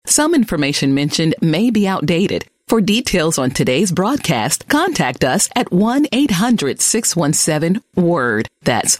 Some information mentioned may be outdated. For details on today's broadcast, contact us at 1-800-617-WORD. That's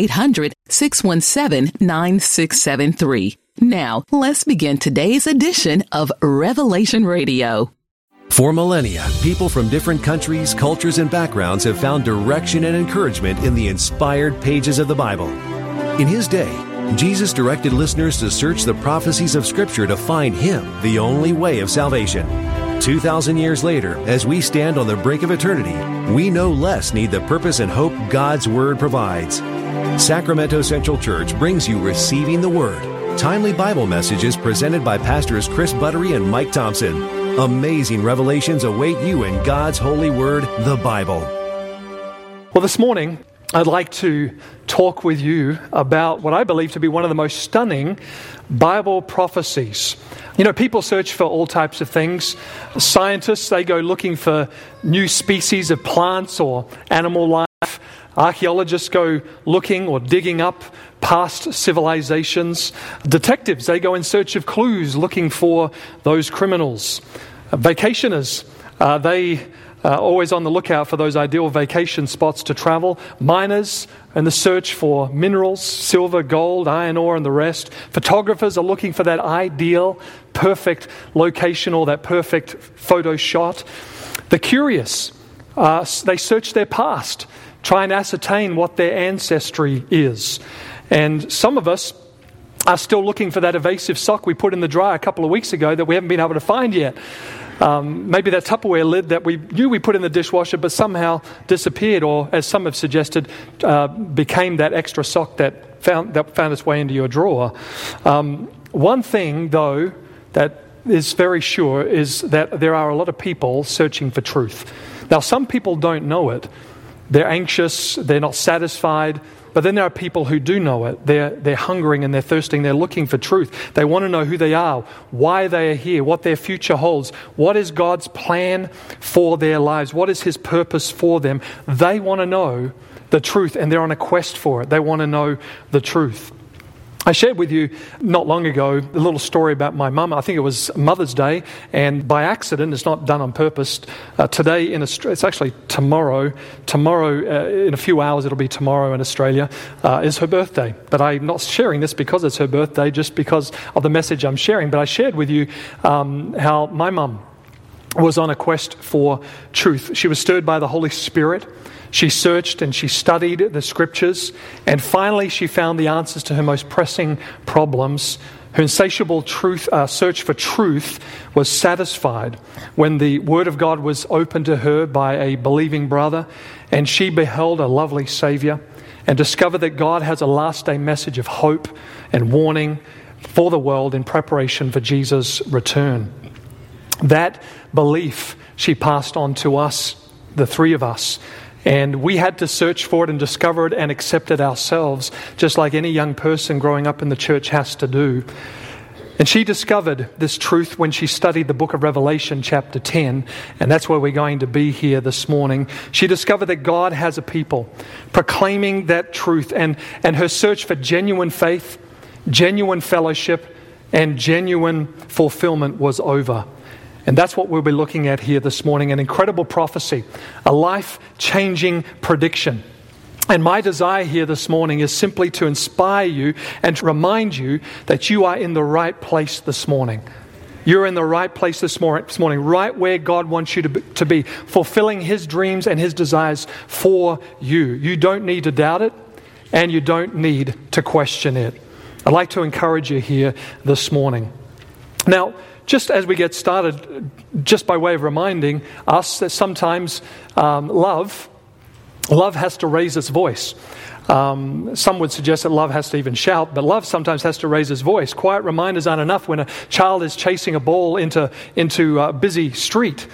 1-800-617-9673. Now, let's begin today's edition of Revelation Radio. For millennia, people from different countries, cultures, and backgrounds have found direction and encouragement in the inspired pages of the Bible. In his day, Jesus directed listeners to search the prophecies of Scripture to find Him, the only way of salvation. 2,000 years later, as we stand on the brink of eternity, we no less need the purpose and hope God's Word provides. Sacramento Central Church brings you Receiving the Word, timely Bible messages presented by Pastors Chris Buttery and Mike Thompson. Amazing revelations await you in God's holy word, the Bible. Well, this morning, I'd like to talk with you about what I believe to be one of the most stunning Bible prophecies. You know, people search for all types of things. Scientists, they go looking for new species of plants or animal life. Archaeologists go looking or digging up past civilizations. Detectives, they go in search of clues, looking for those criminals. Vacationers, they are always on the lookout for those ideal vacation spots to travel. Miners, in the search for minerals, silver, gold, iron ore, and the rest. Photographers are looking for that ideal, perfect location or that perfect photo shot. The curious, they search their past, try and ascertain what their ancestry is. And some of us are still looking for that evasive sock we put in the dryer a couple of weeks ago that we haven't been able to find yet. Maybe that Tupperware lid that we knew we put in the dishwasher but somehow disappeared, or as some have suggested, became that extra sock that found its way into your drawer. One thing, though, that is very sure is that there are a lot of people searching for truth. Now, some people don't know it. They're anxious, they're not satisfied. But then there are people who do know it. They're hungering and they're thirsting. They're looking for truth. They want to know who they are, why they are here, what their future holds. What is God's plan for their lives? What is His purpose for them? They want to know the truth, and they're on a quest for it. They want to know the truth. I shared with you not long ago a little story about my mum. I think it was Mother's Day, and by accident, it's not done on purpose. Today in Australia, it's actually tomorrow. Tomorrow, in a few hours, it'll be tomorrow in Australia, is her birthday. But I'm not sharing this because it's her birthday, just because of the message I'm sharing. But I shared with you how my mum was on a quest for truth. She was stirred by the Holy Spirit. She searched and she studied the Scriptures, and finally she found the answers to her most pressing problems. Her insatiable search for truth was satisfied when the Word of God was opened to her by a believing brother, and she beheld a lovely Savior and discovered that God has a last day message of hope and warning for the world in preparation for Jesus' return. That belief she passed on to us, the three of us, and we had to search for it and discover it and accept it ourselves, just like any young person growing up in the church has to do. And she discovered this truth when she studied the book of Revelation, chapter 10, and that's where we're going to be here this morning. She discovered that God has a people proclaiming that truth, and her search for genuine faith, genuine fellowship, and genuine fulfillment was over. And that's what we'll be looking at here this morning, an incredible prophecy, a life-changing prediction. And my desire here this morning is simply to inspire you and to remind you that you are in the right place this morning. You're in the right place this morning, right where God wants you to be, fulfilling His dreams and His desires for you. You don't need to doubt it, and you don't need to question it. I'd like to encourage you here this morning. Now, just as we get started, just by way of reminding us that sometimes love has to raise its voice. Some would suggest that love has to even shout, but love sometimes has to raise its voice. Quiet reminders aren't enough when a child is chasing a ball into a busy street.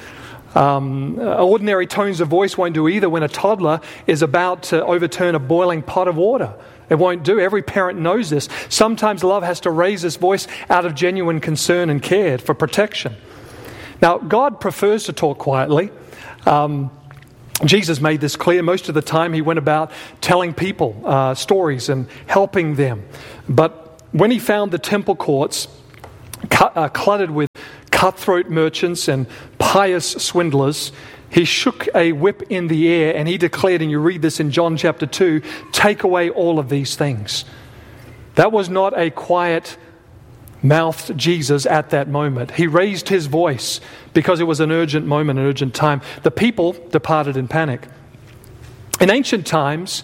Ordinary tones of voice won't do either when a toddler is about to overturn a boiling pot of water. It won't do. Every parent knows this. Sometimes love has to raise its voice out of genuine concern and care for protection. Now, God prefers to talk quietly. Jesus made this clear. Most of the time He went about telling people stories and helping them. But when He found the temple courts cluttered with cutthroat merchants and pious swindlers, he shook a whip in the air and he declared, and you read this in John chapter 2, take away all of these things. That was not a quiet-mouthed Jesus at that moment. He raised his voice because it was an urgent moment, an urgent time. The people departed in panic. In ancient times,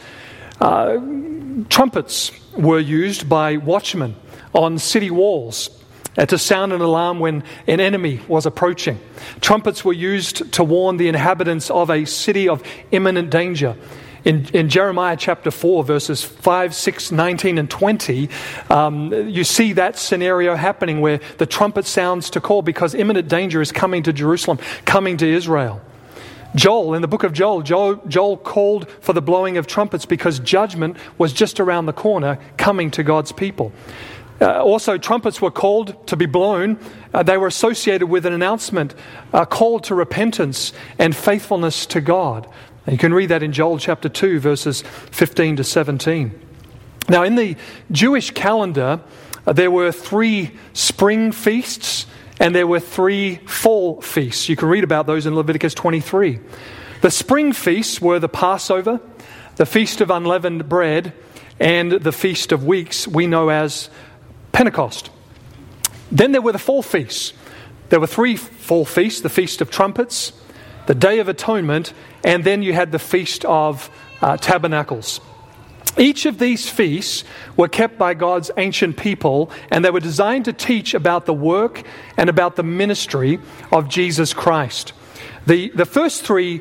trumpets were used by watchmen on city walls to sound an alarm when an enemy was approaching. Trumpets were used to warn the inhabitants of a city of imminent danger. In Jeremiah chapter 4, verses 5, 6, 19, and 20, you see that scenario happening where the trumpet sounds to call because imminent danger is coming to Jerusalem, coming to Israel. Joel, in the book of Joel called for the blowing of trumpets because judgment was just around the corner coming to God's people. Also, trumpets were called to be blown. They were associated with an announcement, a call to repentance and faithfulness to God. You can read that in Joel chapter 2, verses 15 to 17. Now, in the Jewish calendar, there were 3 spring feasts and there were 3 fall feasts. You can read about those in Leviticus 23. The spring feasts were the Passover, the Feast of Unleavened Bread, and the Feast of Weeks we know as Pentecost. Then there were the fall feasts. There were 3 fall feasts, the Feast of Trumpets, the Day of Atonement, and then you had the Feast of Tabernacles. Each of these feasts were kept by God's ancient people, and they were designed to teach about the work and about the ministry of Jesus Christ. The first 3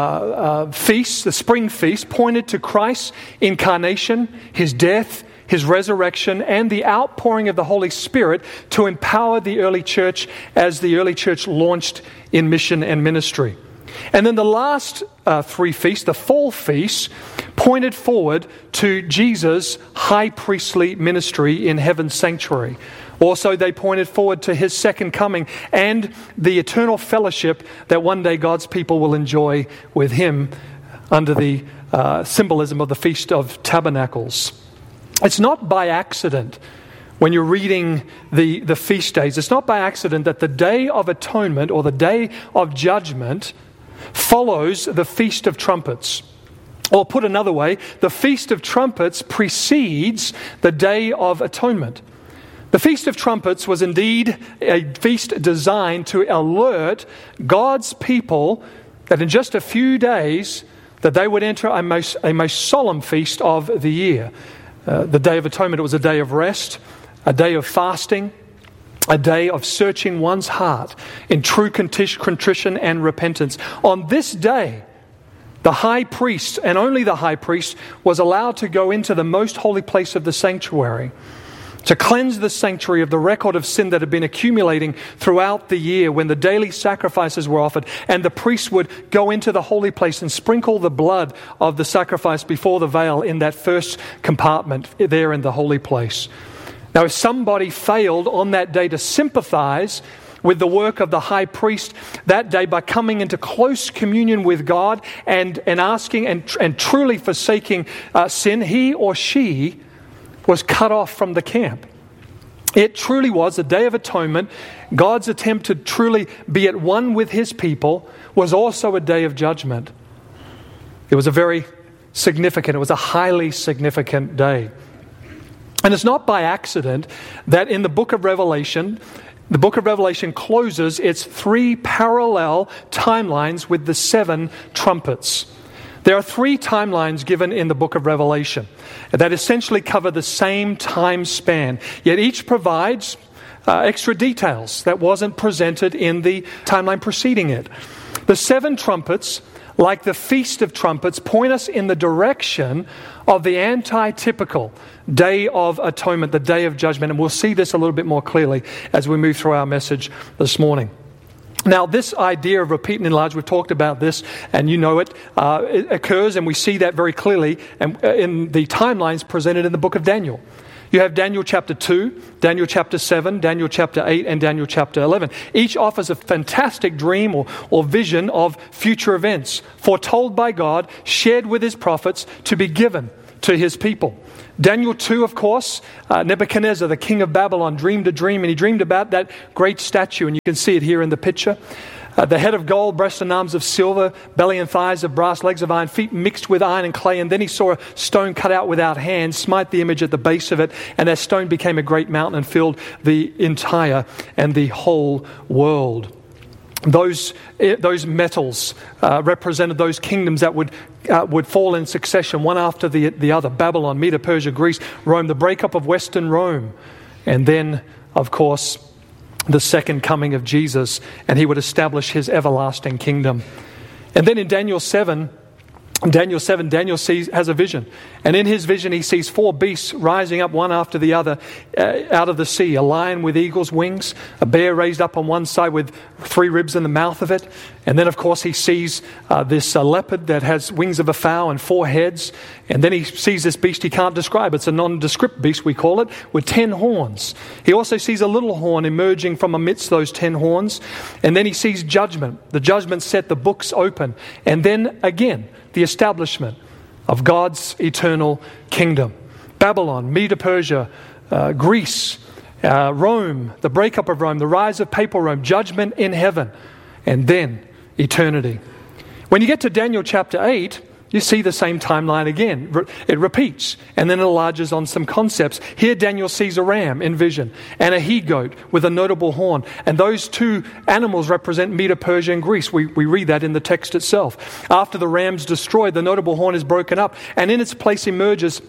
feasts, the spring feast, pointed to Christ's incarnation, his death, his resurrection, and the outpouring of the Holy Spirit to empower the early church as the early church launched in mission and ministry. And then the last 3 feasts, the fall feasts, pointed forward to Jesus' high priestly ministry in heaven's sanctuary. Also, they pointed forward to his second coming and the eternal fellowship that one day God's people will enjoy with him under the symbolism of the Feast of Tabernacles. It's not by accident, when you're reading the feast days, it's not by accident that the Day of Atonement or the Day of Judgment follows the Feast of Trumpets. Or put another way, the Feast of Trumpets precedes the Day of Atonement. The Feast of Trumpets was indeed a feast designed to alert God's people that in just a few days that they would enter a most solemn feast of the year. The Day of Atonement, it was a day of rest, a day of fasting, a day of searching one's heart in true contrition and repentance. On this day, the high priest, and only the high priest, was allowed to go into the most holy place of the sanctuary to cleanse the sanctuary of the record of sin that had been accumulating throughout the year when the daily sacrifices were offered, and the priest would go into the holy place and sprinkle the blood of the sacrifice before the veil in that first compartment there in the holy place. Now, if somebody failed on that day to sympathize with the work of the high priest that day by coming into close communion with God and asking and truly forsaking sin, he or she was cut off from the camp. It truly was a Day of Atonement. God's attempt to truly be at one with his people was also a day of judgment. It was a very significant, it was a highly significant day. And it's not by accident that in the book of Revelation closes its 3 parallel timelines with the 7 trumpets. There are 3 timelines given in the book of Revelation that essentially cover the same time span, yet each provides extra details that wasn't presented in the timeline preceding it. The 7 trumpets, like the Feast of Trumpets, point us in the direction of the anti-typical Day of Atonement, the Day of Judgment, and we'll see this a little bit more clearly as we move through our message this morning. Now, this idea of repeat and enlarge, we've talked about this, and you know it occurs, and we see that very clearly in the timelines presented in the book of Daniel. You have Daniel chapter 2, Daniel chapter 7, Daniel chapter 8, and Daniel chapter 11. Each offers a fantastic dream or vision of future events, foretold by God, shared with his prophets, to be given to his people. Daniel 2, of course, Nebuchadnezzar, the king of Babylon, dreamed a dream, and he dreamed about that great statue, and you can see it here in the picture. The head of gold, breast and arms of silver, belly and thighs of brass, legs of iron, feet mixed with iron and clay. And then he saw a stone cut out without hands, smite the image at the base of it, and that stone became a great mountain and filled the entire and the whole world. Those metals represented those kingdoms that would fall in succession, one after the other. Babylon, Medo, Persia, Greece, Rome, the breakup of Western Rome. And then, of course, the second coming of Jesus, and he would establish his everlasting kingdom. And then in Daniel 7, Daniel has a vision. And in his vision, he sees 4 beasts rising up one after the other out of the sea. A lion with eagle's wings, a bear raised up on one side with 3 ribs in the mouth of it. And then, of course, he sees this leopard that has wings of a fowl and 4 heads. And then he sees this beast he can't describe. It's a nondescript beast, we call it, with 10 horns. He also sees a little horn emerging from amidst those 10 horns. And then he sees judgment. The judgment set, the books open. And then again, the establishment of God's eternal kingdom. Babylon, Medo-Persia, Greece, Rome, the breakup of Rome, the rise of papal Rome, judgment in heaven, and then eternity. When you get to Daniel chapter 8, you see the same timeline again. It repeats and then enlarges on some concepts. Here Daniel sees a ram in vision and a he-goat with a notable horn. And those 2 animals represent Medo, Persia, and Greece. We read that in the text itself. After the ram's destroyed, the notable horn is broken up, and in its place emerges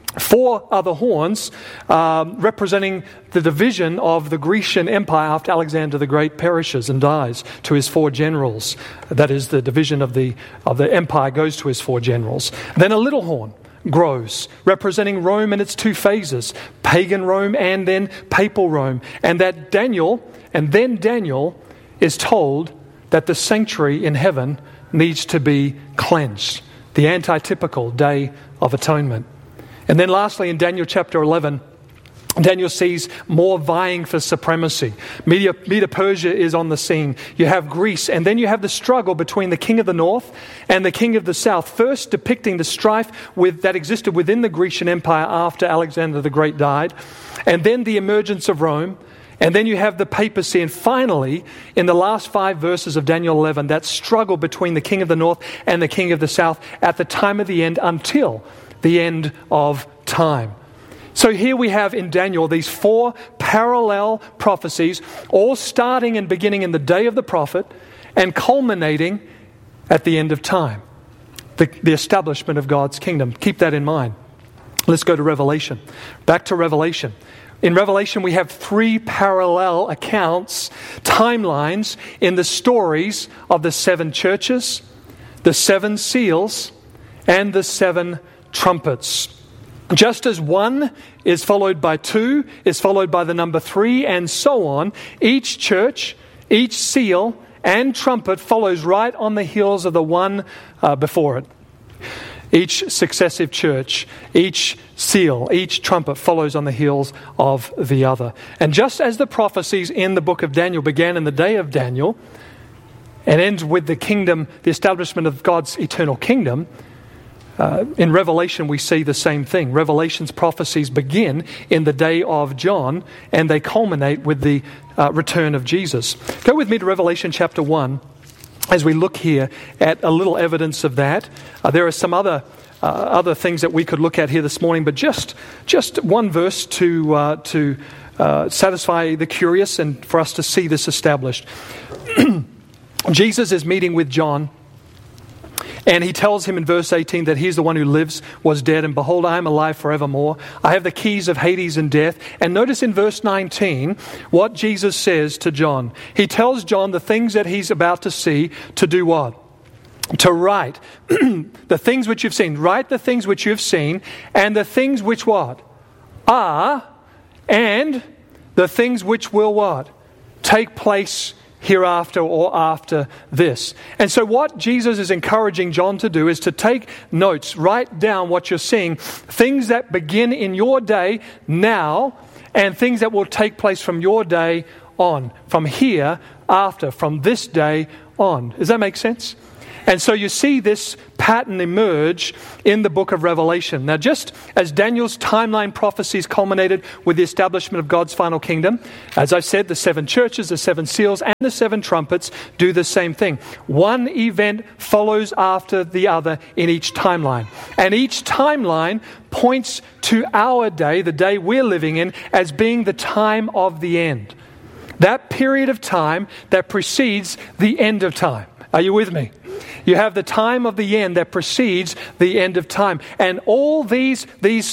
4 other horns representing the division of the Grecian Empire after Alexander the Great perishes and dies to his 4 generals. That is, the division of the empire goes to his 4 generals. Then a little horn grows, representing Rome in its 2 phases, pagan Rome and then papal Rome. And Daniel is told that the sanctuary in heaven needs to be cleansed, the antitypical Day of Atonement. And then lastly, in Daniel chapter 11, Daniel sees more vying for supremacy. Medo-Persia is on the scene. You have Greece, and then you have the struggle between the king of the north and the king of the south, first depicting the strife that existed within the Grecian Empire after Alexander the Great died, and then the emergence of Rome, and then you have the papacy, and finally, in the last 5 verses of Daniel 11, that struggle between the king of the north and the king of the south at the time of the end until the end of time. So here we have in Daniel these 4 parallel prophecies, all starting and beginning in the day of the prophet and culminating at the end of time, the establishment of God's kingdom. Keep that in mind. Let's go to Revelation. Back to Revelation. In Revelation, we have 3 parallel accounts, timelines in the stories of the 7 churches, the 7 seals, and the 7 trumpets. Just as 1 is followed by 2, is followed by the number 3, and so on, each church, each seal, and trumpet follows right on the heels of the one before it. Each successive church, each seal, each trumpet follows on the heels of the other. And just as the prophecies in the book of Daniel began in the day of Daniel and ends with the kingdom, the establishment of God's eternal kingdom, in Revelation we see the same thing. Revelation's prophecies begin in the day of John and they culminate with the return of Jesus. Go with me to Revelation chapter 1 as we look here at a little evidence of that. There are some other things that we could look at here this morning, but just one verse to satisfy the curious and for us to see this established. Jesus is meeting with John, and he tells him in verse 18 that he's the one who lives, was dead, and behold, I am alive forevermore. I have the keys of Hades and death. And notice in verse 19 what Jesus says to John. He tells John the things that he's about to see to do what? To write the things which you've seen. Write the things which you've seen, and the things which what? Are, and the things which will what? Take place hereafter or after this. And so what Jesus is encouraging John to do is to take notes, write down what you're seeing, things that begin in your day now, and things that will take place from your day on, from here, after, from this day on. Does that make sense? And so you see this pattern emerge in the book of Revelation. Now, just as Daniel's timeline prophecies culminated with the establishment of God's final kingdom, as I've said, the 7 churches, the 7 seals, and the 7 trumpets do the same thing. One event follows after the other in each timeline. And each timeline points to our day, the day we're living in, as being the time of the end. That period of time that precedes the end of time. Are you with me? You have the time of the end that precedes the end of time. And all these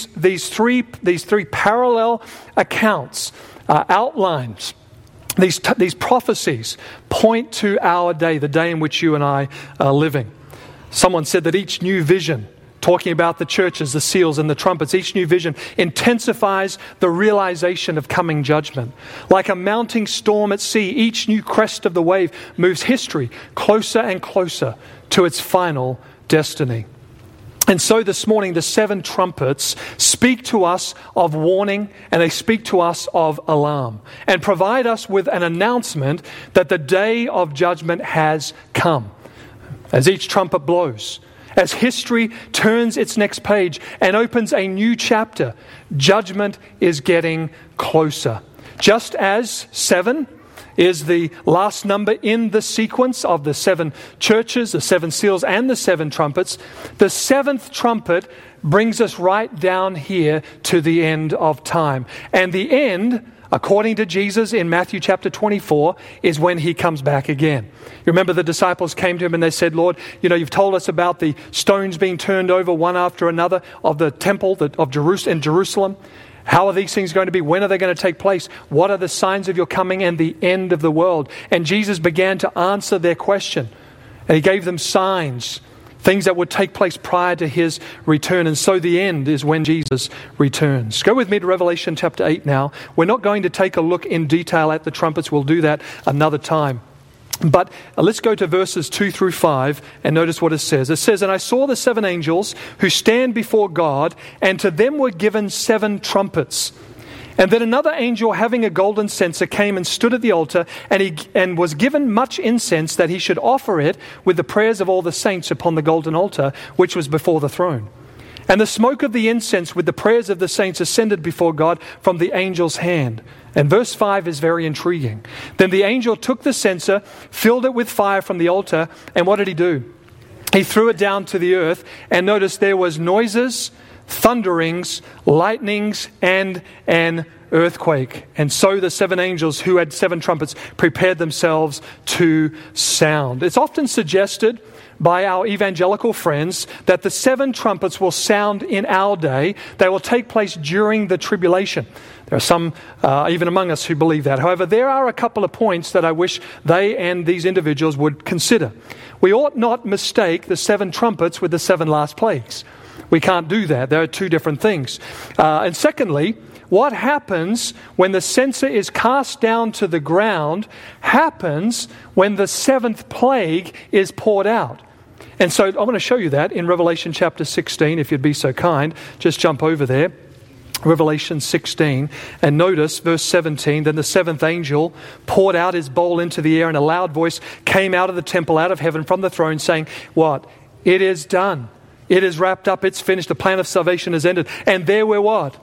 three parallel accounts, outlines, these prophecies point to our day, the day in which you and I are living. Someone said that each new vision, talking about the churches, the seals, and the trumpets, each new vision intensifies the realization of coming judgment. Like a mounting storm at sea, each new crest of the wave moves history closer and closer to its final destiny. And so this morning, the 7 trumpets speak to us of warning, and they speak to us of alarm, and provide us with an announcement that the day of judgment has come. As each trumpet blows, as history turns its next page and opens a new chapter, judgment is getting closer. Just as 7 is the last number in the sequence of the 7 churches, the 7 seals, and the 7 trumpets, the 7th trumpet brings us right down here to the end of time. And the end, according to Jesus in Matthew chapter 24, is when he comes back again. You remember the disciples came to him and they said, Lord, you've told us about the stones being turned over one after another of the temple of Jerusalem. How are these things going to be? When are they going to take place? What are the signs of your coming and the end of the world? And Jesus began to answer their question. And he gave them signs, things that would take place prior to his return. And so the end is when Jesus returns. Go with me to Revelation chapter 8 now. We're not going to take a look in detail at the trumpets. We'll do that another time. But let's go to verses 2 through 5 and notice what it says. It says, "And I saw the 7 angels who stand before God, and to them were given 7 trumpets. And then another angel having a golden censer came and stood at the altar, and was given much incense that he should offer it with the prayers of all the saints upon the golden altar, which was before the throne. And the smoke of the incense with the prayers of the saints ascended before God from the angel's hand." And verse 5 is very intriguing. "Then the angel took the censer, filled it with fire from the altar, and what did he do? He threw it down to the earth, and notice there was noises, thunderings, lightnings, and an earthquake. And so the 7 angels who had 7 trumpets prepared themselves to sound." It's often suggested by our evangelical friends that the 7 trumpets will sound in our day. They will take place during the tribulation. There are some, even among us, who believe that. However, there are a couple of points that I wish they and these individuals would consider. We ought not mistake the 7 trumpets with the 7 last plagues. We can't do that. There are 2 different things. And secondly, what happens when the censer is cast down to the ground happens when the 7th plague is poured out. And so I want to show you that in Revelation chapter 16, if you'd be so kind. Just jump over there. Revelation 16, and notice verse 17, "Then the 7th angel poured out his bowl into the air, and a loud voice came out of the temple, out of heaven, from the throne, saying," what? "It is done. It is wrapped up. It's finished. The plan of salvation has ended." And there were what?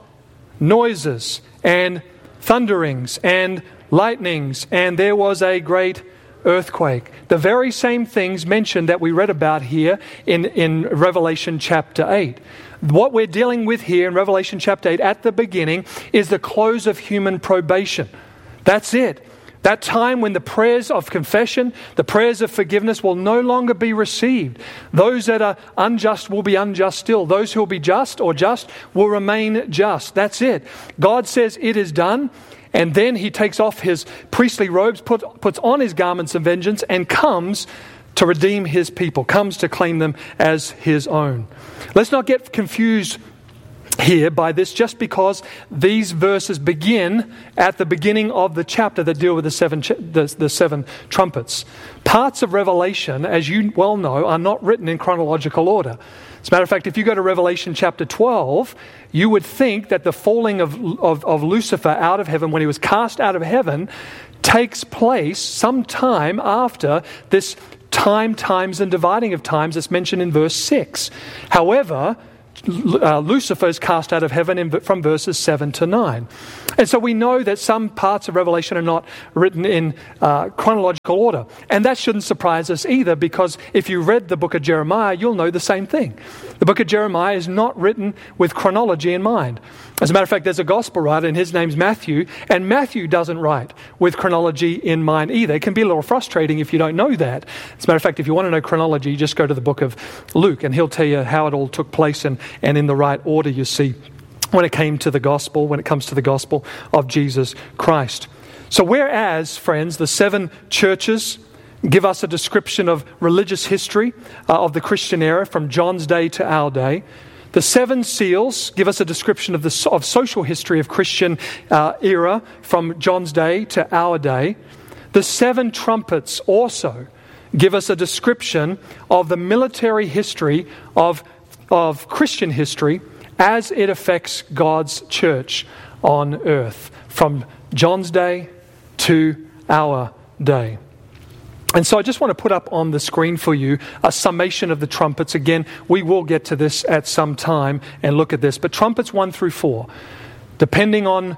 Noises and thunderings and lightnings, and there was a great earthquake. The very same things mentioned that we read about here in Revelation chapter 8. What we're dealing with here in Revelation chapter 8 at the beginning is the close of human probation. That's it. That time when the prayers of confession, the prayers of forgiveness will no longer be received. Those that are unjust will be unjust still. Those who will be just or just will remain just. That's it. God says it is done. And then he takes off his priestly robes, puts on his garments of vengeance, and comes to redeem his people, comes to claim them as his own. Let's not get confused here by this just because these verses begin at the beginning of the chapter that deal with the 7 trumpets. Parts of Revelation, as you well know, are not written in chronological order. As a matter of fact, if you go to Revelation chapter 12, you would think that the falling of Lucifer out of heaven, when he was cast out of heaven, takes place sometime after this time, times, and dividing of times that's mentioned in verse 6. However, Lucifer is cast out of heaven from verses 7 to 9. And so we know that some parts of Revelation are not written in chronological order. And that shouldn't surprise us either, because if you read the book of Jeremiah, you'll know the same thing. The book of Jeremiah is not written with chronology in mind. As a matter of fact, there's a gospel writer, and his name's Matthew, and Matthew doesn't write with chronology in mind either. It can be a little frustrating if you don't know that. As a matter of fact, if you want to know chronology, just go to the book of Luke, and he'll tell you how it all took place and in the right order, you see, when it comes to the gospel of Jesus Christ. So whereas, friends, the 7 churches give us a description of religious history of the Christian era from John's day to our day, the 7 seals give us a description of social history of Christian era from John's day to our day. The 7 trumpets also give us a description of the military history of Christian history as it affects God's church on earth, from John's day to our day. And so I just want to put up on the screen for you a summation of the trumpets. Again, we will get to this at some time and look at this. But trumpets 1 through 4, depending on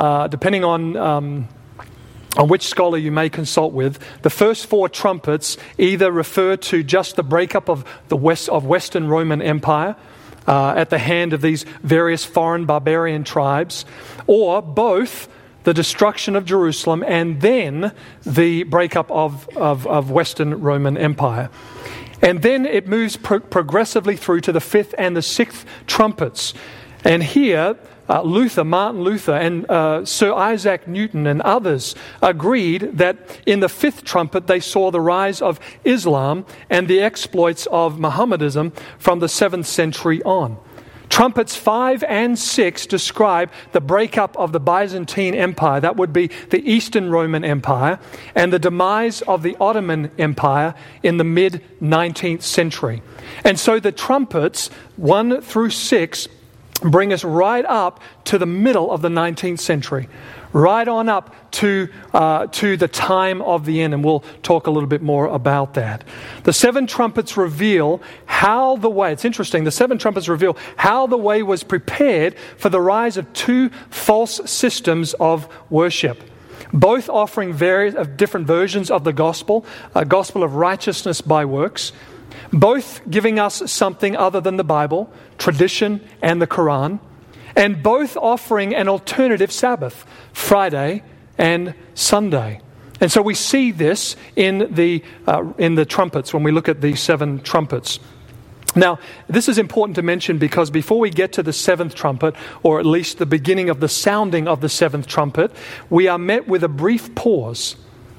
which scholar you may consult with, the first 4 trumpets either refer to just the breakup of Western Roman Empire at the hand of these various foreign barbarian tribes, or both the destruction of Jerusalem and then the breakup of Western Roman Empire. And then it moves progressively through to the 5th and the 6th trumpets. And here, Martin Luther and Sir Isaac Newton and others agreed that in the 5th trumpet they saw the rise of Islam and the exploits of Mohammedanism from the 7th century on. Trumpets 5 and 6 describe the breakup of the Byzantine Empire, that would be the Eastern Roman Empire, and the demise of the Ottoman Empire in the mid-19th century. And so the trumpets 1 through 6 bring us right up to the middle of the 19th century, right on up to the time of the end, and we'll talk a little bit more about that. The 7 trumpets reveal how the way, it's interesting, the 7 trumpets reveal how the way was prepared for the rise of 2 false systems of worship, both offering various different versions of the gospel, a gospel of righteousness by works, both giving us something other than the Bible, tradition, and the Quran, and both offering an alternative Sabbath, Friday and Sunday. And so we see this in the trumpets when we look at the 7 trumpets. Now, this is important to mention because before we get to the 7th trumpet, or at least the beginning of the sounding of the 7th trumpet, we are met with a brief pause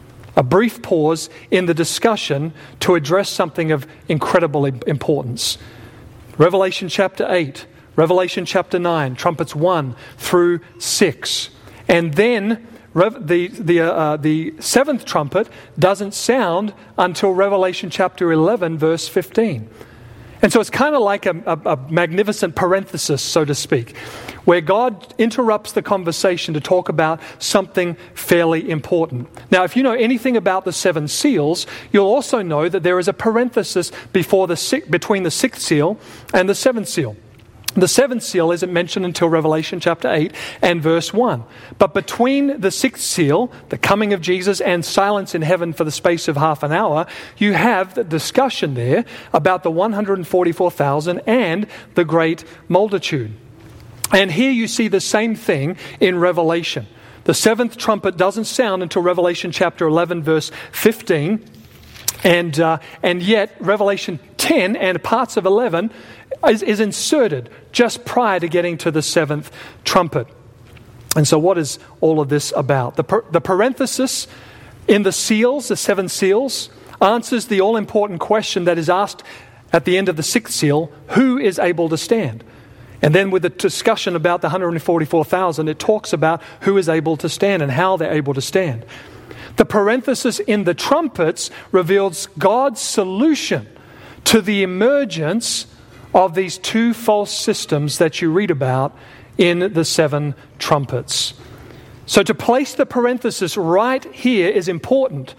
in the discussion to address something of incredible importance. Revelation chapter 8, Revelation chapter 9, trumpets 1 through 6. And then the 7th trumpet doesn't sound until Revelation chapter 11, verse 15. And so it's kind of like a magnificent parenthesis, so to speak, where God interrupts the conversation to talk about something fairly important. Now, if you know anything about the 7 seals, you'll also know that there is a parenthesis between the 6th seal and the 7th seal. The 7th seal isn't mentioned until Revelation chapter 8 and verse 1. But between the 6th seal, the coming of Jesus, and silence in heaven for the space of half an hour, you have the discussion there about the 144,000 and the great multitude. And here you see the same thing in Revelation. The 7th trumpet doesn't sound until Revelation chapter 11, verse 15. And yet Revelation 10 and parts of 11 is inserted just prior to getting to the 7th trumpet. And so what is all of this about? The parenthesis in the seals, the 7 seals, answers the all-important question that is asked at the end of the 6th seal: who is able to stand? And then with the discussion about the 144,000, it talks about who is able to stand and how they're able to stand. The parenthesis in the trumpets reveals God's solution to the emergence of these 2 false systems that you read about in the 7 trumpets. So to place the parenthesis right here is important.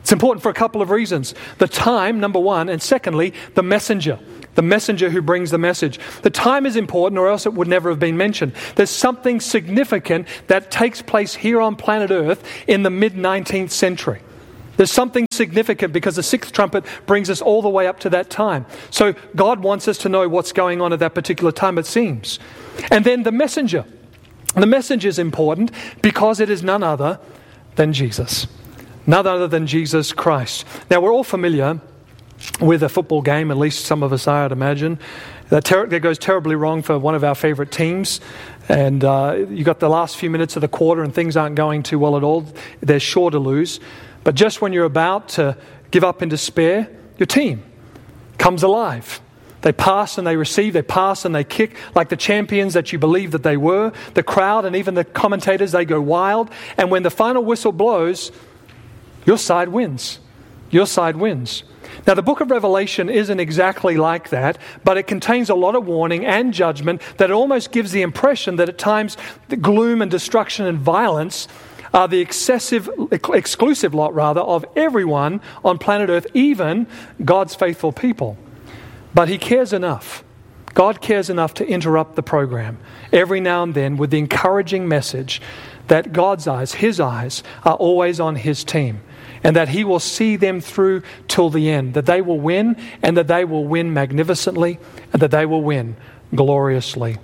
It's important for a couple of reasons. The time, number one, and secondly, the messenger who brings the message. The time is important, or else it would never have been mentioned. There's something significant that takes place here on planet Earth in the mid-19th century. There's something significant because the sixth trumpet brings us all the way up to that time. So God wants us to know what's going on at that particular time, it seems. And then the messenger. The messenger is important because it is none other than Jesus. None other than Jesus Christ. Now, we're all familiar with a football game, at least some of us are, I'd imagine, that goes terribly wrong for one of our favorite teams. And you got the last few minutes of the quarter and things aren't going too well at all. They're sure to lose. But just when you're about to give up in despair, your team comes alive. They pass and they receive, they pass and they kick like the champions that you believe that they were. The crowd and even the commentators, they go wild. And when the final whistle blows, your side wins. Your side wins. Now, the book of Revelation isn't exactly like that, but it contains a lot of warning and judgment that almost gives the impression that at times the gloom and destruction and violence are the exclusive lot of everyone on planet Earth, even God's faithful people. But He cares enough. God cares enough to interrupt the program every now and then with the encouraging message that God's eyes, His eyes, are always on His team. And that He will see them through till the end. That they will win, and that they will win magnificently, and that they will win gloriously.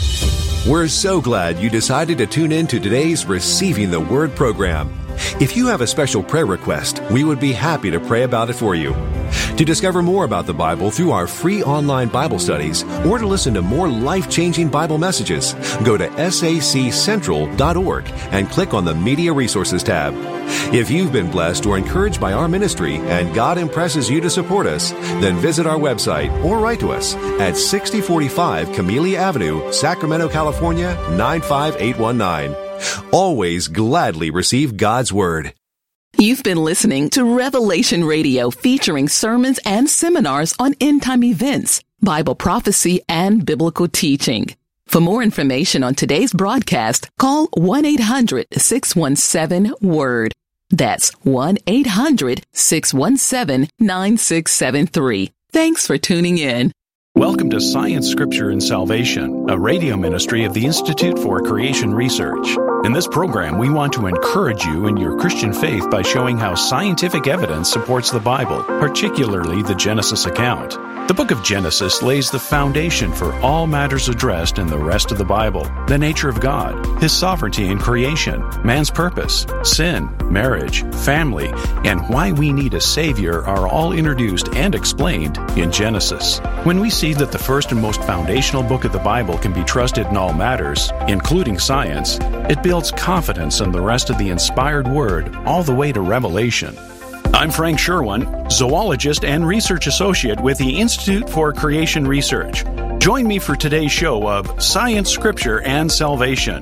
We're so glad you decided to tune in to today's Receiving the Word program. If you have a special prayer request, we would be happy to pray about it for you. To discover more about the Bible through our free online Bible studies, or to listen to more life-changing Bible messages, go to saccentral.org and click on the Media Resources tab. If you've been blessed or encouraged by our ministry and God impresses you to support us, then visit our website or write to us at 6045 Camellia Avenue, Sacramento, California, 95819. Always gladly receive God's Word. You've been listening to Revelation Radio, featuring sermons and seminars on end-time events, Bible prophecy, and biblical teaching. For more information on today's broadcast, call 1-800-617-WORD. That's 1-800-617-9673. Thanks for tuning in. Welcome to Science, Scripture, and Salvation, a radio ministry of the Institute for Creation Research. In this program, we want to encourage you in your Christian faith by showing how scientific evidence supports the Bible, particularly the Genesis account. The book of Genesis lays the foundation for all matters addressed in the rest of the Bible: the nature of God, His sovereignty in creation, man's purpose, sin, marriage, family, and why we need a Savior are all introduced and explained in Genesis. When we see that the first and most foundational book of the Bible can be trusted in all matters, including science, it builds confidence in the rest of the inspired Word all the way to Revelation. I'm Frank Sherwin, zoologist and research associate with the Institute for Creation Research. Join me for today's show of Science, Scripture, and Salvation.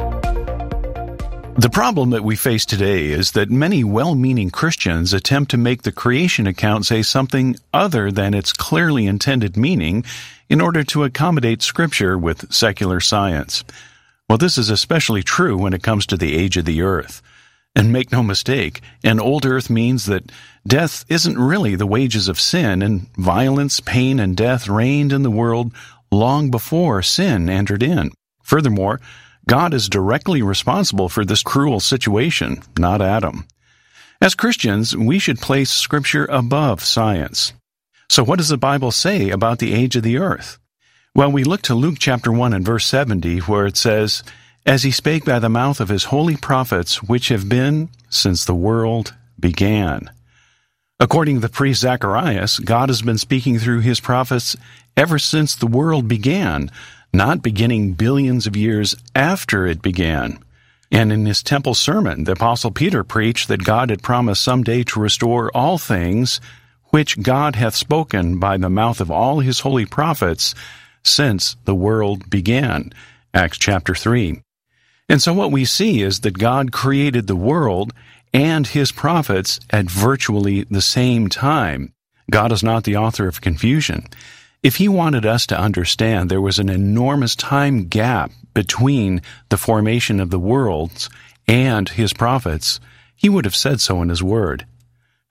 The problem that we face today is that many well-meaning Christians attempt to make the creation account say something other than its clearly intended meaning in order to accommodate Scripture with secular science. Well, this is especially true when it comes to the age of the earth. And make no mistake, an old earth means that death isn't really the wages of sin, and violence, pain, and death reigned in the world long before sin entered in. Furthermore, God is directly responsible for this cruel situation, not Adam. As Christians, we should place Scripture above science. So what does the Bible say about the age of the earth? Well, we look to Luke chapter 1 and verse 70, where it says, "As he spake by the mouth of his holy prophets, which have been since the world began." According to the priest Zacharias, God has been speaking through his prophets ever since the world began, not beginning billions of years after it began. And in his temple sermon, the Apostle Peter preached that God had promised someday to restore all things, which God hath spoken by the mouth of all his holy prophets since the world began. Acts chapter 3. And so what we see is that God created the world and his prophets at virtually the same time. God is not the author of confusion. If he wanted us to understand there was an enormous time gap between the formation of the worlds and his prophets, he would have said so in his word.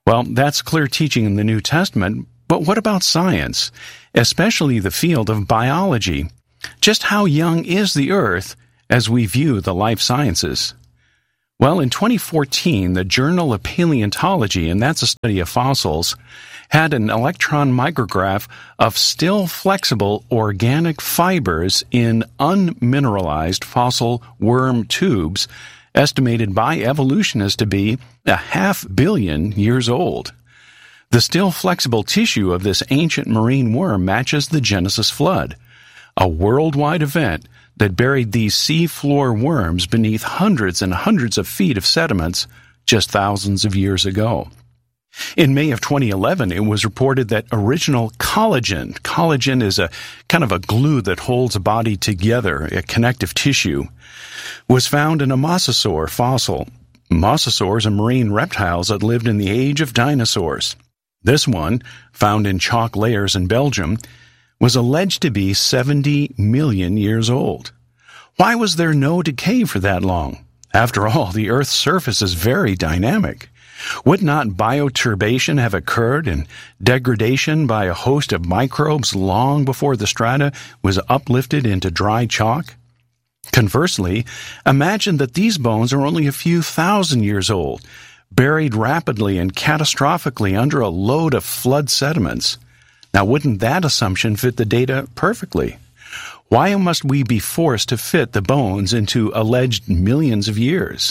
Well, that's clear teaching in the New Testament, but what about science, especially the field of biology? Just how young is the Earth as we view the life sciences? Well, in 2014, the Journal of Paleontology, and that's a study of fossils, had an electron micrograph of still flexible organic fibers in unmineralized fossil worm tubes, estimated by evolutionists to be 500 million years old. The still flexible tissue of this ancient marine worm matches the Genesis flood, a worldwide event that buried these seafloor worms beneath hundreds and hundreds of feet of sediments just thousands of years ago. In May of 2011, it was reported that original collagen is a kind of a glue that holds a body together, a connective tissue, was found in a mosasaur fossil. Mosasaurs are marine reptiles that lived in the age of dinosaurs. This one, found in chalk layers in Belgium, was alleged to be 70 million years old. Why was there no decay for that long? After all, the Earth's surface is very dynamic. Would not bioturbation have occurred and degradation by a host of microbes long before the strata was uplifted into dry chalk? Conversely, imagine that these bones are only a few thousand years old, buried rapidly and catastrophically under a load of flood sediments. Now, wouldn't that assumption fit the data perfectly? Why must we be forced to fit the bones into alleged millions of years?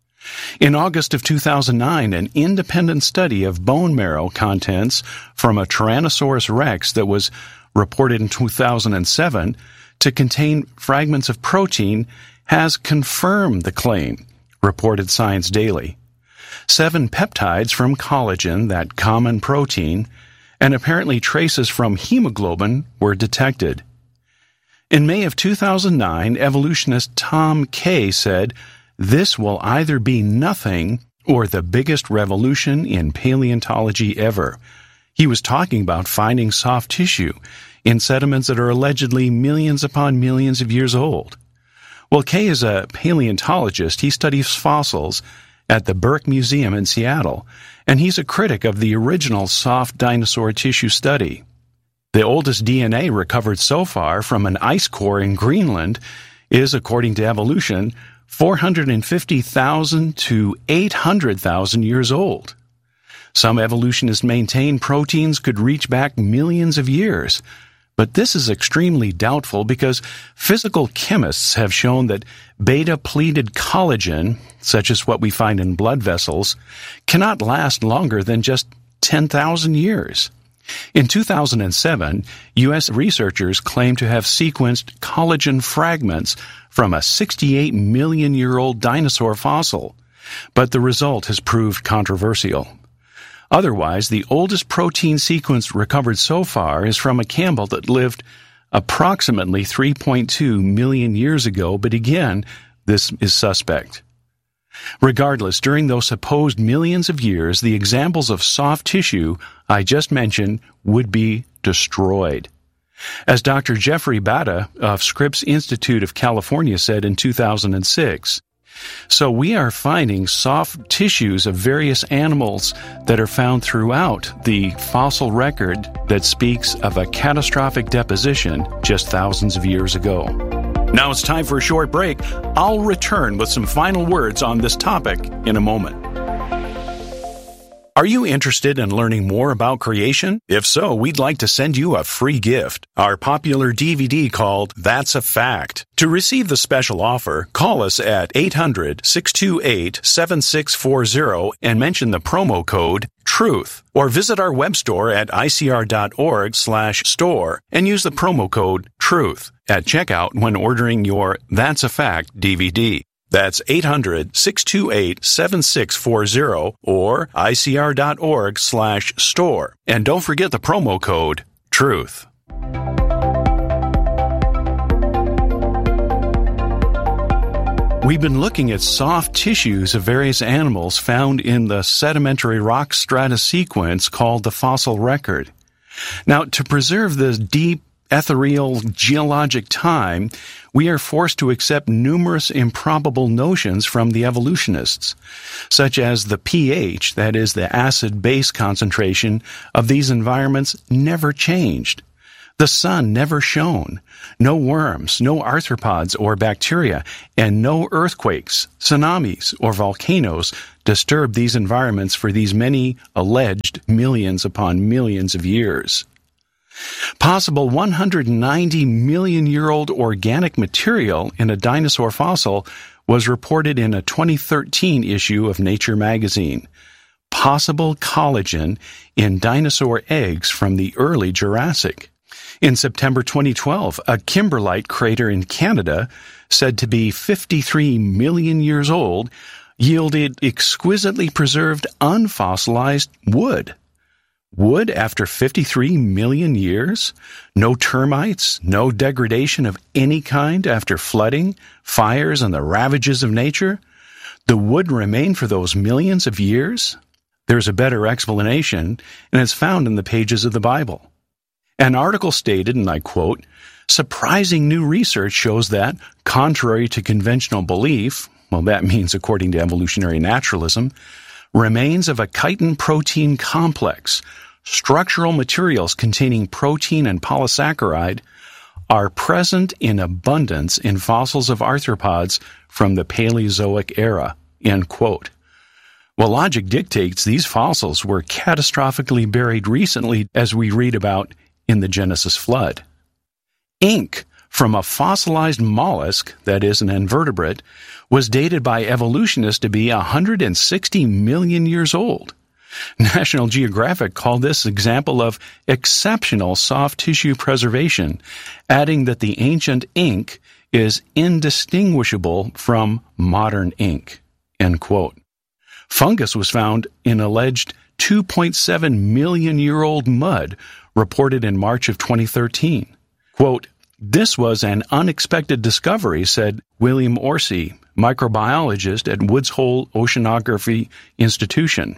In August of 2009, an independent study of bone marrow contents from a Tyrannosaurus rex that was reported in 2007 to contain fragments of protein has confirmed the claim, reported Science Daily. 7 peptides from collagen, that common protein, and apparently traces from hemoglobin were detected. In May of 2009, evolutionist Tom Kay said, "This will either be nothing or the biggest revolution in paleontology ever." He was talking about finding soft tissue in sediments that are allegedly millions upon millions of years old. Well, Kay is a paleontologist. He studies fossils at the Burke Museum in Seattle, and he's a critic of the original soft dinosaur tissue study. The oldest DNA recovered so far from an ice core in Greenland is, according to evolution, 450,000 to 800,000 years old. Some evolutionists maintain proteins could reach back millions of years, but this is extremely doubtful because physical chemists have shown that beta-pleated collagen, such as what we find in blood vessels, cannot last longer than just 10,000 years. In 2007, U.S. researchers claimed to have sequenced collagen fragments from a 68 million-year-old dinosaur fossil, but the result has proved controversial. Otherwise, the oldest protein sequence recovered so far is from a camel that lived approximately 3.2 million years ago, but again, this is suspect. Regardless, during those supposed millions of years, the examples of soft tissue I just mentioned would be destroyed. As Dr. Jeffrey Bada of Scripps Institute of California said in 2006, so we are finding soft tissues of various animals that are found throughout the fossil record that speaks of a catastrophic deposition just thousands of years ago. Now it's time for a short break. I'll return with some final words on this topic in a moment. Are you interested in learning more about creation? If so, we'd like to send you a free gift, our popular DVD called That's a Fact. To receive the special offer, call us at 800-628-7640 and mention the promo code TRUTH, or visit our web store at icr.org/store and use the promo code TRUTH at checkout when ordering your That's a Fact DVD. That's 800-628-7640 or icr.org/store. And don't forget the promo code TRUTH. We've been looking at soft tissues of various animals found in the sedimentary rock strata sequence called the fossil record. Now, to preserve this deep ethereal geologic time, we are forced to accept numerous improbable notions from the evolutionists, such as the pH, that is, the acid-base concentration of these environments, never changed. The sun never shone. No worms, no arthropods or bacteria, and no earthquakes, tsunamis, or volcanoes disturbed these environments for these many alleged millions upon millions of years. Possible 190 million-year-old organic material in a dinosaur fossil was reported in a 2013 issue of Nature magazine. Possible collagen in dinosaur eggs from the early Jurassic. In September 2012, a kimberlite crater in Canada, said to be 53 million years old, yielded exquisitely preserved unfossilized wood. Wood after 53 million years? No termites, no degradation of any kind after flooding, fires, and the ravages of nature? The wood remained for those millions of years? There's a better explanation, and it's found in the pages of the Bible. An article stated, and I quote, "Surprising new research shows that, contrary to conventional belief," well, that means according to evolutionary naturalism, "remains of a chitin protein complex, structural materials containing protein and polysaccharide, are present in abundance in fossils of arthropods from the Paleozoic era." End quote. Well, logic dictates these fossils were catastrophically buried recently, as we read about in the Genesis flood. Ink from a fossilized mollusk, that is, an invertebrate, was dated by evolutionists to be 160 million years old. National Geographic called this example of exceptional soft tissue preservation, adding that the ancient ink is indistinguishable from modern ink. End quote. Fungus was found in alleged 2.7 million-year-old mud reported in March of 2013. Quote, "This was an unexpected discovery," said William Orsi, microbiologist at Woods Hole Oceanography Institution.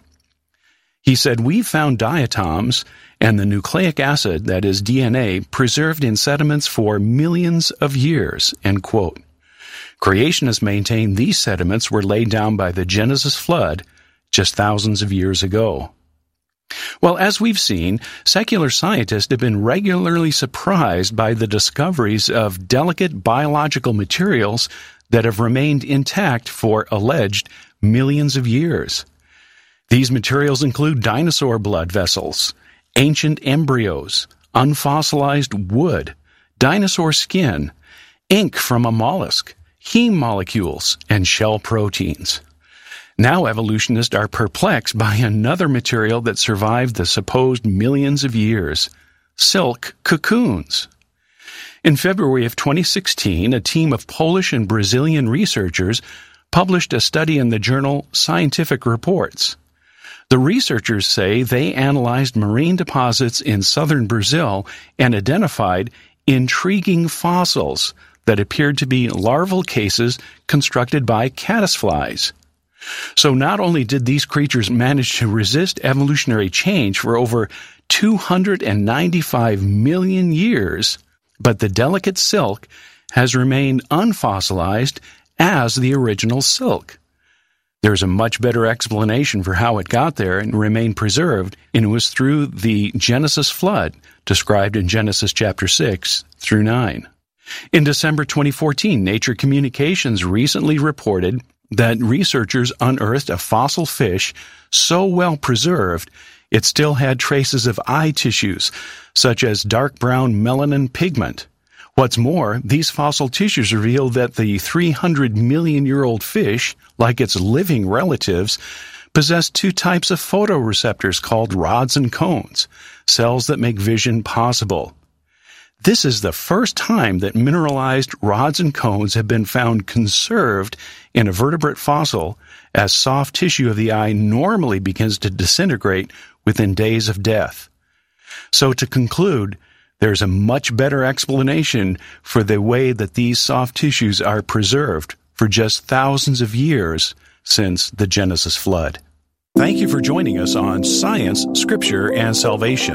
He said, "We found diatoms and the nucleic acid, that is DNA, preserved in sediments for millions of years." End quote. Creationists maintain these sediments were laid down by the Genesis flood just thousands of years ago. Well, as we've seen, secular scientists have been regularly surprised by the discoveries of delicate biological materials that have remained intact for alleged millions of years. These materials include dinosaur blood vessels, ancient embryos, unfossilized wood, dinosaur skin, ink from a mollusk, heme molecules, and shell proteins. Now evolutionists are perplexed by another material that survived the supposed millions of years: silk cocoons. In February of 2016, a team of Polish and Brazilian researchers published a study in the journal Scientific Reports. The researchers say they analyzed marine deposits in southern Brazil and identified intriguing fossils that appeared to be larval cases constructed by caddisflies. So not only did these creatures manage to resist evolutionary change for over 295 million years, but the delicate silk has remained unfossilized as the original silk. There's a much better explanation for how it got there and remained preserved, and it was through the Genesis flood described in Genesis chapter 6 through 9. In December 2014, Nature Communications recently reported that researchers unearthed a fossil fish so well preserved it still had traces of eye tissues, such as dark brown melanin pigment. What's more, these fossil tissues reveal that the 300 million-year-old fish, like its living relatives, possess two types of photoreceptors called rods and cones, cells that make vision possible. This is the first time that mineralized rods and cones have been found conserved in a vertebrate fossil, as soft tissue of the eye normally begins to disintegrate within days of death. So to conclude, there's a much better explanation for the way that these soft tissues are preserved for just thousands of years since the Genesis flood. Thank you for joining us on Science, Scripture, and Salvation.